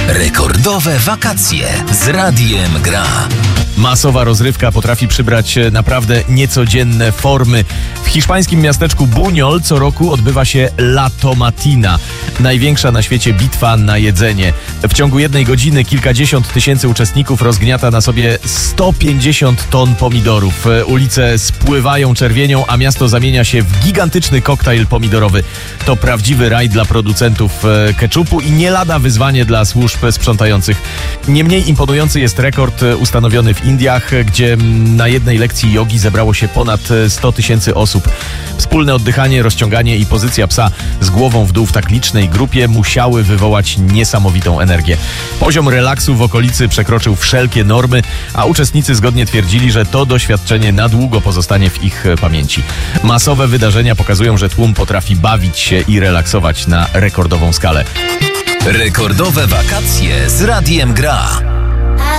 Rekordowe wakacje z Radiem Gra. Masowa rozrywka potrafi przybrać naprawdę niecodzienne formy. W hiszpańskim miasteczku Buñol co roku odbywa się La Tomatina, największa na świecie bitwa na jedzenie. W ciągu 1 godziny kilkadziesiąt tysięcy uczestników rozgniata na sobie 150 ton pomidorów. Ulice spływają czerwienią, a miasto zamienia się w gigantyczny koktajl pomidorowy. To prawdziwy raj dla producentów keczupu i nie lada wyzwanie dla służb sprzątających. Nie mniej imponujący jest rekord ustanowiony w Indiach, gdzie na jednej lekcji jogi zebrało się ponad 100 tysięcy osób. Wspólne oddychanie, rozciąganie i pozycja psa z głową w dół w tak licznej grupie musiały wywołać niesamowitą energię. Poziom relaksu w okolicy przekroczył wszelkie normy, a uczestnicy zgodnie twierdzili, że to doświadczenie na długo pozostanie w ich pamięci. Masowe wydarzenia pokazują, że tłum potrafi bawić się i relaksować na rekordową skalę. Rekordowe wakacje z Radiem Gra.